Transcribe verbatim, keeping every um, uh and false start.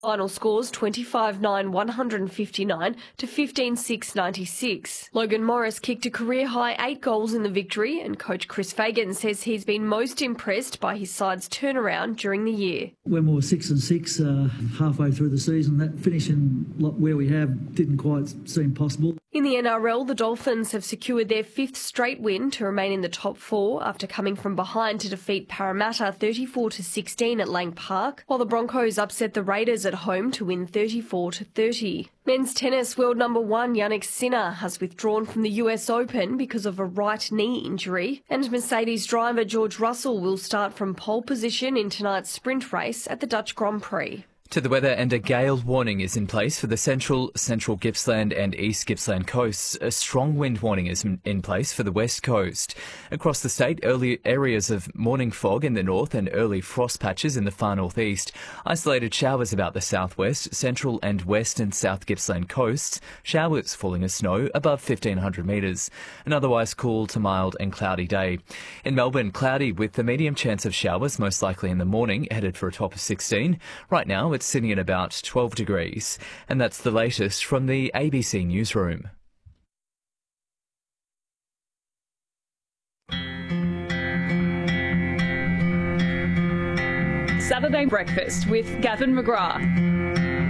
Final scores twenty-five nine one fifty-nine to fifteen six ninety-six. Logan Morris kicked a career-high eight goals in the victory, and coach Chris Fagan says he's been most impressed by his side's turnaround during the year. When we were six and six uh, halfway through the season, that finishing where we have didn't quite seem possible. In the N R L, the Dolphins have secured their fifth straight win to remain in the top four after coming from behind to defeat Parramatta thirty-four to sixteen at Lang Park, while the Broncos upset the Raiders at home to win thirty-four to thirty. Men's tennis world number one Jannik Sinner has withdrawn from the U S Open because of a right knee injury, and Mercedes driver George Russell will start from pole position in tonight's sprint race at the Dutch Grand Prix. To the weather, and a gale warning is in place for the central, central Gippsland and east Gippsland coasts. A strong wind warning is in place for the west coast. Across the state, early areas of morning fog in the north and early frost patches in the far northeast. Isolated showers about the southwest, central and west and south Gippsland coasts. Showers falling as snow above fifteen hundred metres. An otherwise cool to mild and cloudy day. In Melbourne, cloudy with the medium chance of showers, most likely in the morning, headed for a top of sixteen. Right now, it's sitting at about twelve degrees. And that's the latest from the A B C Newsroom. Saturday Breakfast with Gavin McGrath.